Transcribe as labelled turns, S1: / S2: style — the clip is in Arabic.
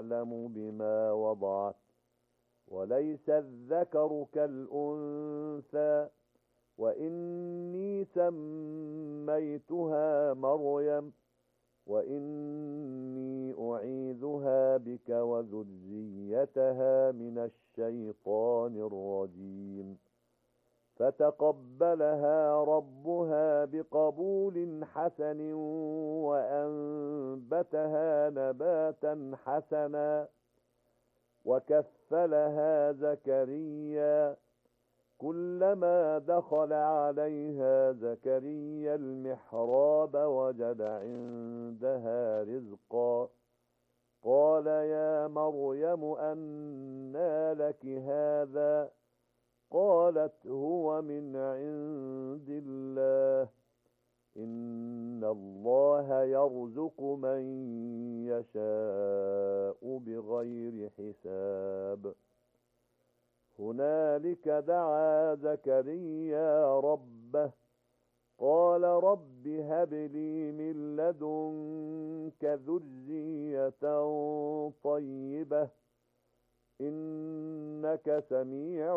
S1: أعلم بما وضعت وليس الذكر كالأنثى وإني سميتها مريم وإني أعيذها بك وذريتها من الشيطان الرجيم فتقبلها ربها بقبول حسن وأنبتها نباتا حسنا وكفلها زكريا كلما دخل عليها زكريا المحراب وجد عندها رزقا قال يا مريم أنى لك هذا قالت هو من عند الله إن الله يرزق من يشاء بغير حساب هنالك دعا زكريا ربه قال رب هب لي من لدنك ذرية طيبة إنك سميع